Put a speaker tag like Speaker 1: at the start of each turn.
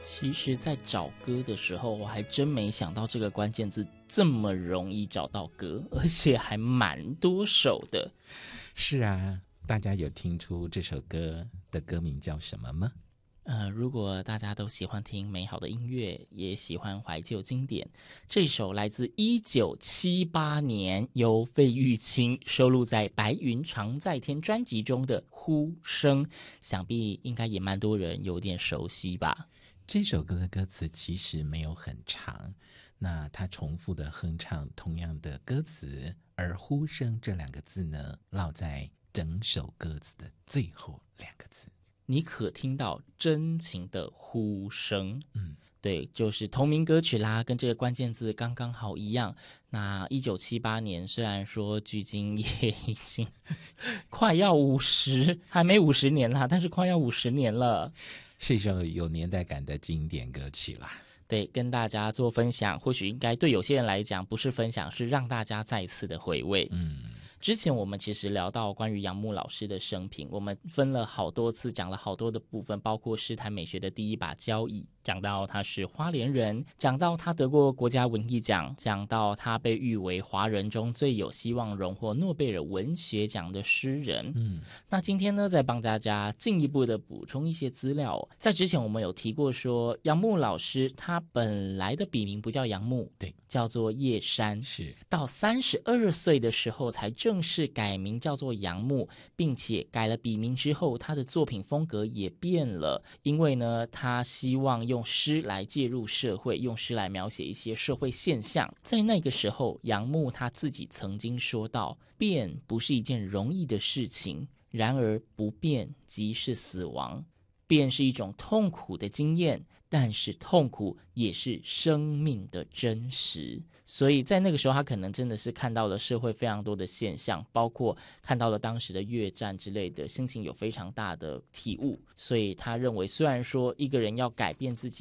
Speaker 1: 其实在找歌的时候，我还真没想到这个关键字这么容易找到歌，而且还蛮多首的。
Speaker 2: 是啊，大家有听出这首歌的歌名叫什么吗？
Speaker 1: 如果大家都喜欢听美好的音乐，也喜欢怀旧经典，这首来自1978年由费玉清收录在《白云常在天》专辑中的《呼声》，想必应该也蛮多人有点熟悉吧。
Speaker 2: 这首歌的歌词其实没有很长，那它重复的哼唱同样的歌词，而呼声这两个字呢，落在整首歌词的最后两个字。
Speaker 1: 你可听到真情的呼声，对，就是同名歌曲啦，跟这个关键字刚刚好一样。那1978年，虽然说距今也已经快要50，还没50年啦，但是快要50年了，
Speaker 2: 是一首有年代感的经典歌曲啦。
Speaker 1: 对，跟大家做分享，或许应该对有些人来讲不是分享，是让大家再次的回味。之前我们其实聊到关于杨牧老师的生平，我们分了好多次，讲了好多的部分，包括诗坛美学的第一把交椅，讲到他是花莲人，讲到他得过国家文艺奖，讲到他被誉为华人中最有希望荣获诺贝尔文学奖的诗人。那今天呢，再帮大家进一步的补充一些资料。在之前我们有提过说，杨牧老师他本来的笔名不叫杨牧，
Speaker 2: 对，
Speaker 1: 叫做叶山，
Speaker 2: 是
Speaker 1: 到32岁的时候才正式改名叫做杨牧，并且改了笔名之后，他的作品风格也变了，因为呢，他希望用诗来介入社会，用诗来描写一些社会现象。在那个时候，杨牧他自己曾经说到，变不是一件容易的事情，然而不变即是死亡。变是一种痛苦的经验，但是痛苦也是生命的真实。所以在那个时候，他可能真的是看到了社会非常多的现象，包括看到了当时的越战之类的，心情有非常大的体悟。所以他认为，虽然说一个人要改变自己